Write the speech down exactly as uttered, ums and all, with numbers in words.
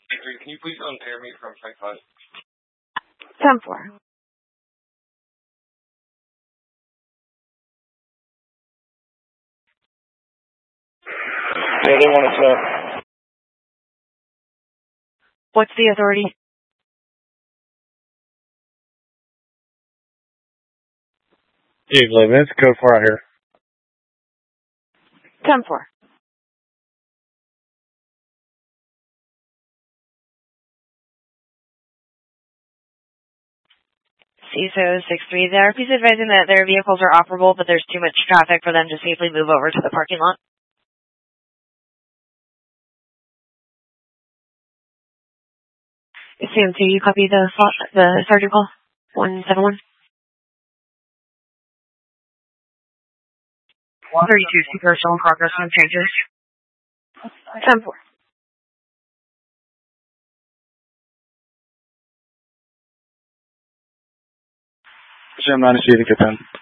Can you please unpair me from Site five? ten four. Yeah, they want us up. What's the authority? Steve Levin, it's code four out here. ten four. C I S O six three there. Please advising that their vehicles are operable, but there's too much traffic for them to safely move over to the parking lot. C M two, you copy the the sergeant call? one seven one? thirty-two, super still in progress on changes. ten four. Jim, nine is to get ten.